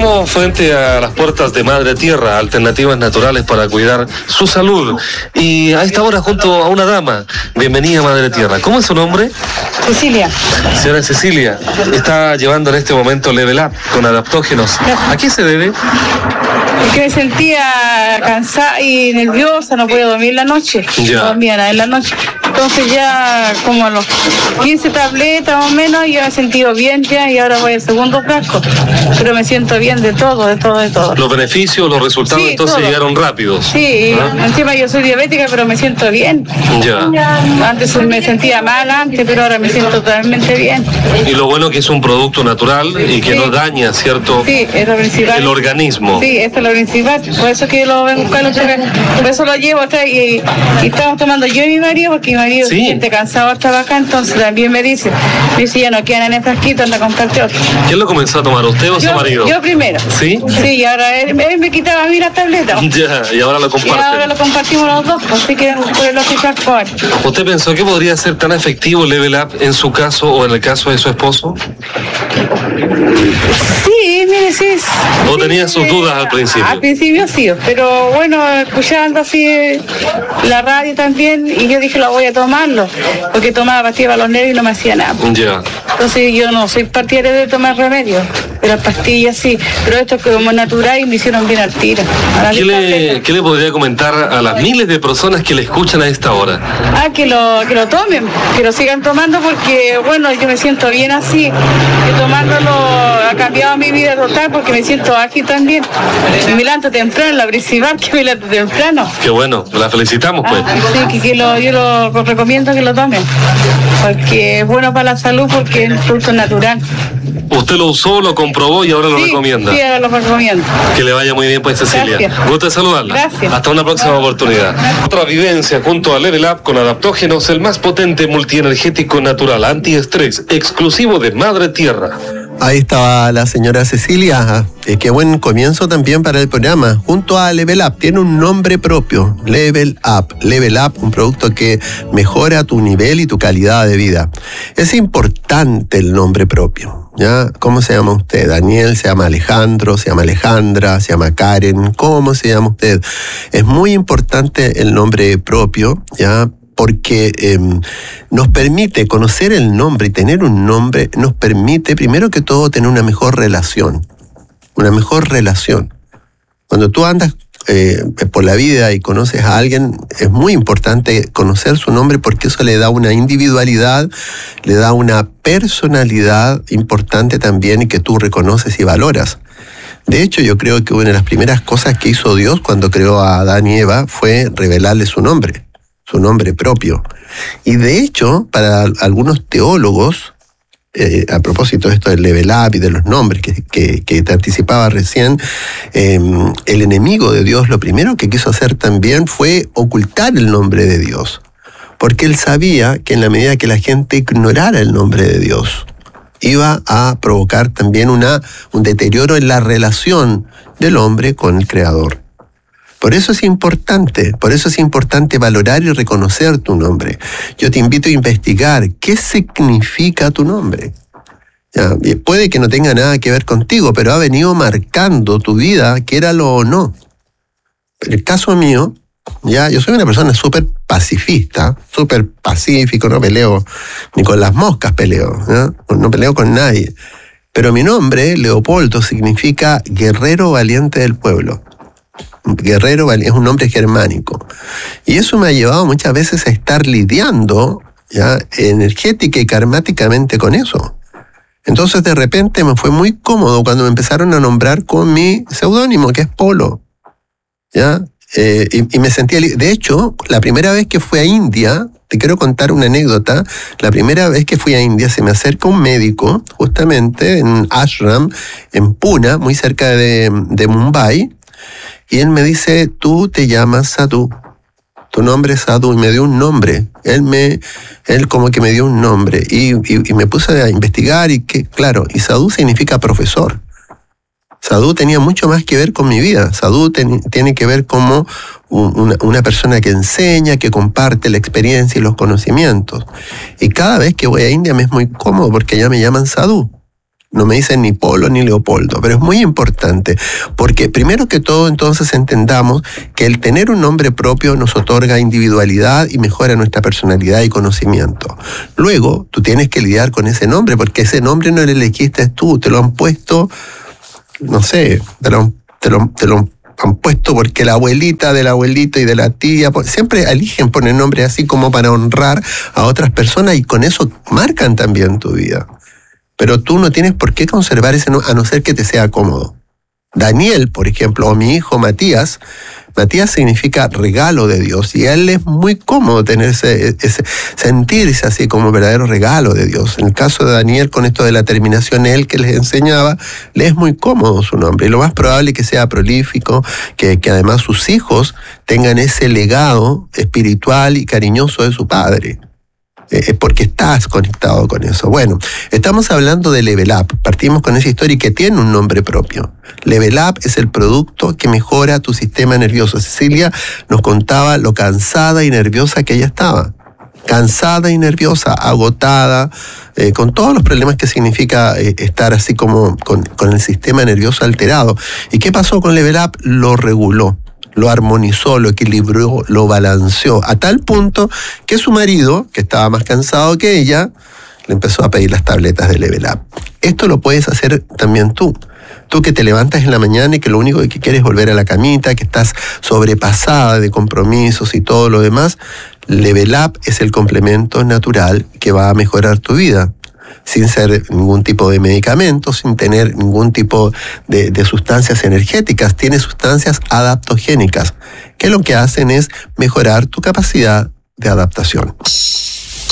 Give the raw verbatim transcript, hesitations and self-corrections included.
Estamos frente a las puertas de Madre Tierra, alternativas naturales para cuidar su salud. Y a esta hora junto a una dama. Bienvenida a Madre Tierra. ¿Cómo es su nombre? Cecilia. Señora Cecilia, está llevando en este momento Level Up con adaptógenos. ¿A qué se debe? Es que me sentía cansada y nerviosa, no podía dormir la noche. Ya. No dormía nada en la noche. Entonces ya como a los quince tabletas más o menos, yo me he sentido bien ya y ahora voy al segundo frasco. Pero me siento bien de todo, de todo, de todo. Los beneficios, los resultados, Sí, entonces todo. llegaron rápidos. Sí, ¿Ah? encima yo soy diabética, pero me siento bien. Ya. Antes me sentía mal antes, pero ahora me siento totalmente bien. Y lo bueno que es un producto natural y que Sí. no daña, ¿cierto? Sí, es lo principal. El organismo. Sí, esto es lo principal. Por eso que lo vengo a buscar otra vez. Por eso lo llevo atrás y, y estamos tomando yo y mi marido, porque mi marido Sí. se siente cansado de trabajar, entonces también me dice, me dice, ya no quedan en el frasquito, anda a comprarte otro. ¿Quién lo comenzó a tomar, usted o su Yo, marido? yo primero. ¿Sí? Sí, y ahora él, él me quitaba a mí las tabletas. Ya, y ahora lo Y comparten. ahora lo compartimos los dos, así que por lo que frasco ahora. ¿Usted pensó que podría ser tan efectivo Level Up en su caso o en el caso de su esposo? Sí, mire, sí. ¿O sí, tenía sus eh, dudas al principio? Al principio sí, pero bueno, escuchando así eh, la radio también, y yo dije, lo voy a tomarlo, porque tomaba pastillas para los nervios y no me hacía nada. Ya. Entonces yo no soy partidaria de tomar remedios, de las pastillas sí, pero esto es como natural y me hicieron bien al tiro. A la ¿Qué vista le, plena. ¿Qué le podría comentar a las miles de personas que le escuchan a esta hora? Ah, que lo, que lo tomen, que lo sigan tomando porque, bueno, yo me siento bien así, que tomándolo ha cambiado mi vida total porque me siento ágil también. Y me levanto temprano, la principal que me levanto temprano. Qué bueno, la felicitamos pues. Ah, sí, que, que lo, yo lo recomiendo que lo tomen, porque es bueno para la salud porque es un producto natural. Usted lo usó, lo comprobó y ahora lo Sí, recomienda. sí, ahora lo recomiendo. Que le vaya muy bien pues, Cecilia. Gracias. Gusto de saludarla. Gracias. Hasta una próxima oportunidad. Otra vivencia junto a Level Up con adaptógenos, el más potente multienergético natural antiestrés, exclusivo de Madre Tierra. Ahí estaba la señora Cecilia. Eh, qué buen comienzo también para el programa. Junto a Level Up, tiene un nombre propio, Level Up. Level Up, un producto que mejora tu nivel y tu calidad de vida. Es importante el nombre propio, ¿ya? ¿Cómo se llama usted? Daniel, se llama Alejandro, se llama Alejandra, se llama Karen. ¿Cómo se llama usted? Es muy importante el nombre propio, ¿ya? Porque eh, nos permite conocer el nombre y tener un nombre, nos permite, primero que todo, tener una mejor relación. Una mejor relación. Cuando tú andas eh, por la vida y conoces a alguien, es muy importante conocer su nombre porque eso le da una individualidad, le da una personalidad importante también y que tú reconoces y valoras. De hecho, yo creo que una de las primeras cosas que hizo Dios cuando creó a Adán y Eva fue revelarle su nombre. Su nombre propio. Y de hecho, para algunos teólogos, eh, a propósito de esto del Level Up y de los nombres que, que, que te anticipaba recién, eh, el enemigo de Dios lo primero que quiso hacer también fue ocultar el nombre de Dios. Porque él sabía que en la medida que la gente ignorara el nombre de Dios, iba a provocar también una, un deterioro en la relación del hombre con el Creador. Por eso es importante, por eso es importante valorar y reconocer tu nombre. Yo te invito a investigar qué significa tu nombre. Ya, puede que no tenga nada que ver contigo, pero ha venido marcando tu vida, quiéralo o no. En el caso mío, ya, yo soy una persona súper pacifista, súper pacífico, no peleo, ni con las moscas peleo, ¿ya? No peleo con nadie. Pero mi nombre, Leopoldo, significa guerrero valiente del pueblo. Guerrero es un nombre germánico. Y eso me ha llevado muchas veces a estar lidiando, ya, energética y karmáticamente con eso. Entonces de repente me fue muy cómodo cuando me empezaron a nombrar con mi seudónimo, que es Polo. ¿Ya? Eh, y, y me sentía... li- De hecho, la primera vez que fui a India, te quiero contar una anécdota, la primera vez que fui a India se me acerca un médico, justamente en Ashram, en Pune, muy cerca de, de Mumbai, y él me dice, tú te llamas Sadhu, tu nombre es Sadhu, y me dio un nombre. Él me, él como que me dio un nombre, y, y, y me puse a investigar, y que, claro, y Sadhu significa profesor. Sadhu tenía mucho más que ver con mi vida. Sadhu ten, tiene que ver como un, una, una persona que enseña, que comparte la experiencia y los conocimientos. Y cada vez que voy a India me es muy cómodo porque ya me llaman Sadhu. No me dicen ni Polo ni Leopoldo, pero es muy importante, porque primero que todo entonces entendamos que el tener un nombre propio nos otorga individualidad y mejora nuestra personalidad y conocimiento. Luego, tú tienes que lidiar con ese nombre, porque ese nombre no lo elegiste tú, te lo han puesto, no sé, te lo, te lo, te lo han puesto porque la abuelita del abuelito y de la tía, siempre eligen poner nombres así como para honrar a otras personas y con eso marcan también tu vida. Pero tú no tienes por qué conservar ese nombre, a no ser que te sea cómodo. Daniel, por ejemplo, o mi hijo Matías, Matías significa regalo de Dios, y a él es muy cómodo tener ese, ese, sentirse así como verdadero regalo de Dios. En el caso de Daniel, con esto de la terminación, él que les enseñaba, le es muy cómodo su nombre, y lo más probable es que sea prolífico, que, que además sus hijos tengan ese legado espiritual y cariñoso de su padre. Eh, porque estás conectado con eso. Bueno, estamos hablando de Level Up. Partimos con esa historia que tiene un nombre propio. Level Up es el producto que mejora tu sistema nervioso. Cecilia nos contaba lo cansada y nerviosa que ella estaba. Cansada y nerviosa, agotada, eh, con todos los problemas que significa eh, estar así como con, con el sistema nervioso alterado. ¿Y qué pasó con Level Up? Lo reguló. Lo armonizó, lo equilibró, lo balanceó, a tal punto que su marido, que estaba más cansado que ella, le empezó a pedir las tabletas de Level Up. Esto lo puedes hacer también tú. Tú que te levantas en la mañana y que lo único que quieres es volver a la camita, que estás sobrepasada de compromisos y todo lo demás, Level Up es el complemento natural que va a mejorar tu vida. Sin ser ningún tipo de medicamento, sin tener ningún tipo de, de sustancias energéticas. Tiene sustancias adaptogénicas, que lo que hacen es mejorar tu capacidad de adaptación.